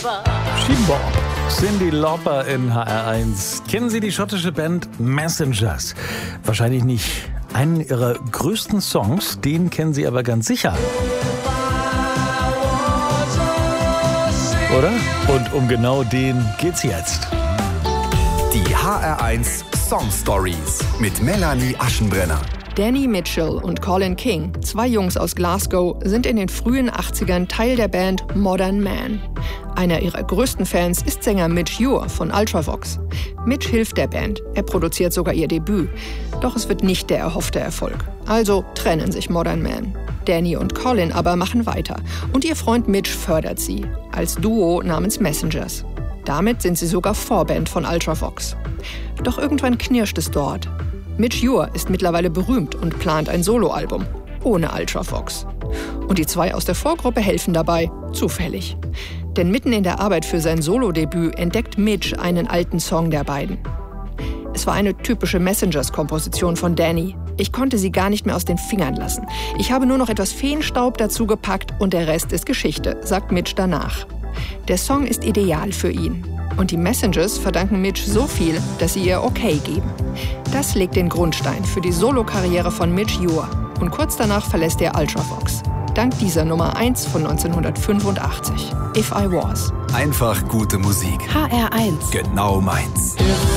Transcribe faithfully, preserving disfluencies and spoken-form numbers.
She-Bop. Cyndi Lauper in H R eins. Kennen Sie die schottische Band Messengers? Wahrscheinlich nicht. Einen ihrer größten Songs, den kennen Sie aber ganz sicher. Oder? Und um genau den geht's jetzt. Die H R eins Song Stories mit Melanie Aschenbrenner. Danny Mitchell und Colin King, zwei Jungs aus Glasgow, sind in den frühen achtzigern Teil der Band Modern Man. Einer ihrer größten Fans ist Sänger Midge Ure von Ultravox. Midge hilft der Band, er produziert sogar ihr Debüt. Doch es wird nicht der erhoffte Erfolg. Also trennen sich Modern Man. Danny und Colin aber machen weiter und ihr Freund Midge fördert sie, als Duo namens Messengers. Damit sind sie sogar Vorband von Ultravox. Doch irgendwann knirscht es dort. Midge Ure ist mittlerweile berühmt und plant ein Soloalbum, ohne Ultravox. Und die zwei aus der Vorgruppe helfen dabei, zufällig. Denn mitten in der Arbeit für sein Solodebüt entdeckt Midge einen alten Song der beiden. Es war eine typische Messengers-Komposition von Danny. Ich konnte sie gar nicht mehr aus den Fingern lassen. Ich habe nur noch etwas Feenstaub dazu gepackt und der Rest ist Geschichte, sagt Midge danach. Der Song ist ideal für ihn. Und die Messengers verdanken Midge so viel, dass sie ihr Okay geben. Das legt den Grundstein für die Solokarriere von Midge Ure. Und kurz danach verlässt er Ultravox. Dank dieser Nummer eins von neunzehnhundertfünfundachtzig. If I Was. Einfach gute Musik. H R eins. Genau meins.